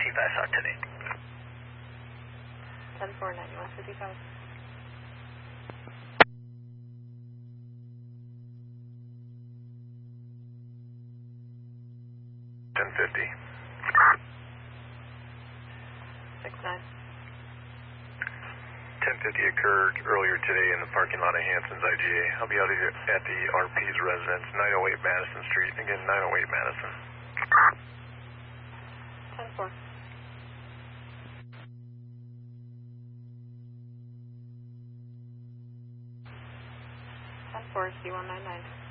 Chief SR today. 10-4, 9155. 1050. 6-9. 1050 occurred earlier today in the parking lot of Hanson's IGA. I'll be out here at the RP's residence, 908 Madison Street. Again, 908 Madison. 10-4. 10-4, C199.